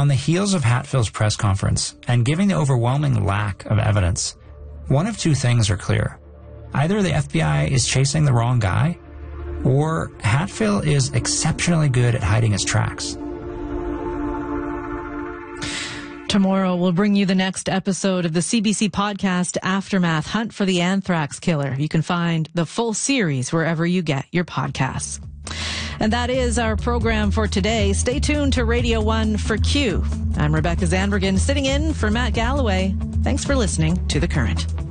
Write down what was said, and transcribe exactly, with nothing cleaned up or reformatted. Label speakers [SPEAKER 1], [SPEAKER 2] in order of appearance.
[SPEAKER 1] On the heels of Hatfield's press conference, and given the overwhelming lack of evidence, one of two things are clear. Either the F B I is chasing the wrong guy, or Hatfield is exceptionally good at hiding his tracks.
[SPEAKER 2] Tomorrow, we'll bring you the next episode of the C B C podcast Aftermath, Hunt for the Anthrax Killer. You can find the full series wherever you get your podcasts. And that is our program for today. Stay tuned to Radio one for Q. I'm Rebecca Zandbergen, sitting in for Matt Galloway. Thanks for listening to The Current.